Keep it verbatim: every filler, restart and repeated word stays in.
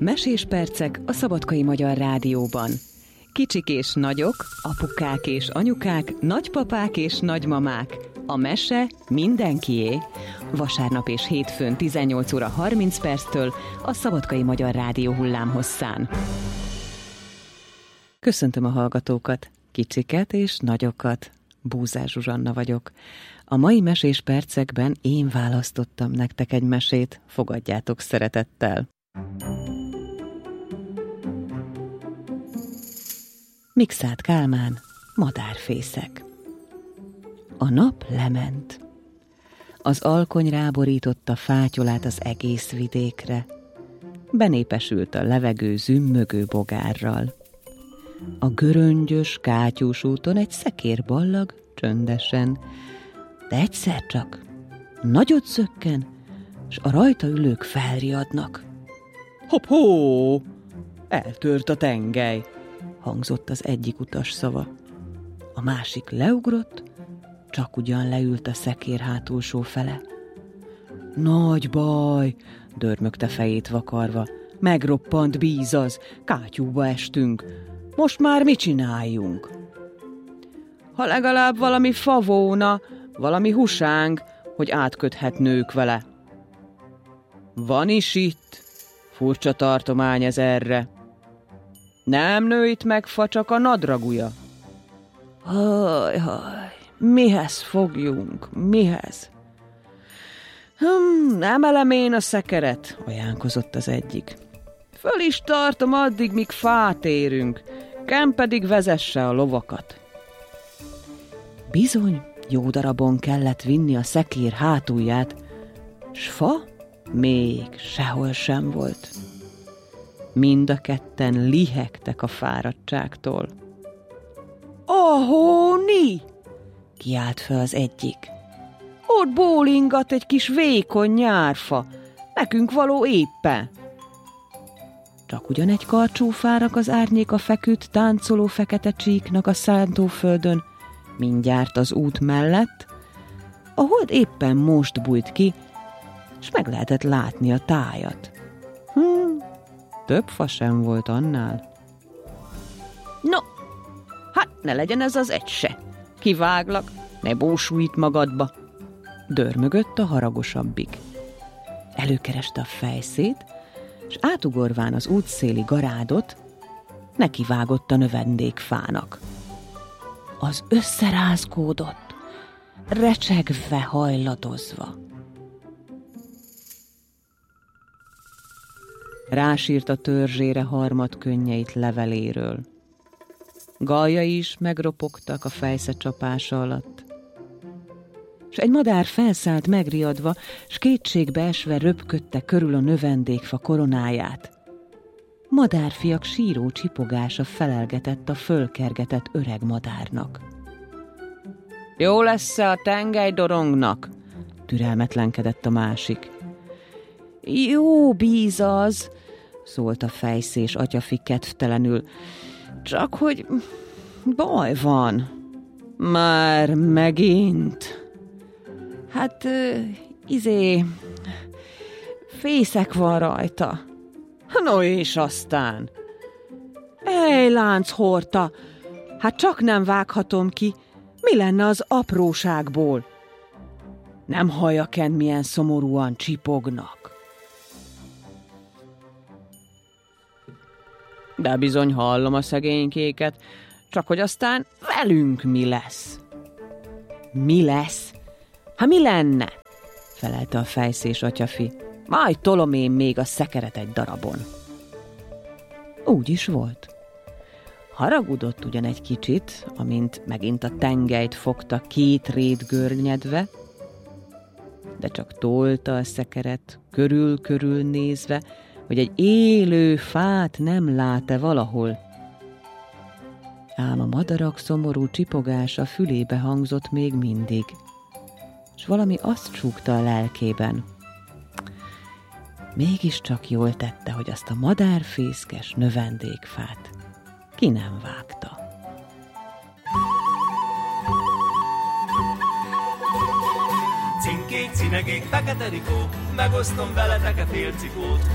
Mesés percek a Szabadkai Magyar Rádióban. Kicsik és nagyok, apukák és anyukák, nagypapák és nagymamák. A mese mindenkié. Vasárnap és hétfőn tizennyolc óra harminc perctől a Szabadkai Magyar Rádió hullámhosszán. Köszöntöm a hallgatókat, kicsiket és nagyokat. Búzás Zsuzsanna vagyok. A mai mesés percekben én választottam nektek egy mesét, fogadjátok szeretettel. Mikszáth Kálmán, madárfészek. A nap lement. Az alkony ráborította fátyolát az egész vidékre. Benépesült a levegő zümmögő bogárral. A göröngyös, kátyús úton egy szekér ballag csöndesen, de egyszer csak nagyot zökken, s a rajta ülők felriadnak. Hopp-hó! Eltört a tengely, hangzott az egyik utas szava. A másik leugrott, csak ugyan leült a szekér hátulsó fele. Nagy baj, dörmögte fejét vakarva. Megroppant bízaz, kátyúba estünk. Most már mit csináljunk? Ha legalább valami favóna, valami husánk, hogy átköthetnők vele. Van is itt, furcsa tartomány ez erre. Nem nő itt meg fa, csak a nadragúja. Haj, haj, mihez fogjunk, mihez? Hm, emelem én a szekeret, ajánkozott az egyik. Föl is tartom addig, míg fát érünk, Ken pedig vezesse a lovakat. Bizony, jó darabon kellett vinni a szekér hátulját, s fa még sehol sem volt. Mind a ketten lihegtek a fáradtságtól. Ahóni! Kiált fel az egyik. Ott bólingat egy kis vékony nyárfa, nekünk való éppen. Csak ugyan egy karcsúfárak az árnyéka feküdt, táncoló fekete csíknak a szántóföldön, mindjárt az út mellett, a hold éppen most bújt ki, s meg lehetett látni a tájat. Hm, több fa sem volt annál. No, hát ne legyen ez az egy se. Kiváglak, ne búsulj itt magadba. Dörmögött a haragosabbik. Előkereste a fejszét, s átugorván az útszéli garádot, nekivágott a növendékfának. Az összerázkódott, recsegve, hajladozva. Rásírt a törzsére harmad könnyeit leveléről. Galjai is megropogtak a fejsze csapása alatt. S egy madár felszállt megriadva, s kétségbe esve röpködte körül a növendékfa koronáját. Madárfiak síró csipogása felelgetett a fölkergetett öreg madárnak. Jó lesz-e a tengely dorongnak? Türelmetlenkedett a másik. Jó bíz az, szólt a fejszés atyafi kedvtelenül. Csak hogy baj van. Már megint. Hát, izé, fészek van rajta. No és aztán. Ej, lánchorta, hát csak nem vághatom ki. Mi lenne az apróságból? Nem hallja Ken, milyen szomorúan csipognak. De bizony hallom a szegénykéket, csak hogy aztán velünk mi lesz? Mi lesz? Ha mi lenne? Felelte a fejszés atyafi. Majd tolom én még a szekeret egy darabon. Úgy is volt. Haragudott ugyan egy kicsit, amint megint a tengelyt fogta két rét görnyedve, de csak tolta a szekeret, körül-körül nézve, hogy egy élő fát nem lát-e valahol. Ám a madarak szomorú csipogása fülébe hangzott még mindig, s valami azt csúgta a lelkében. Mégiscsak jól tette, hogy azt a madárfészkes növendékfát ki nem vágta. Cinkék, cinegék, fekete rikók, megosztom veletek a félcikót.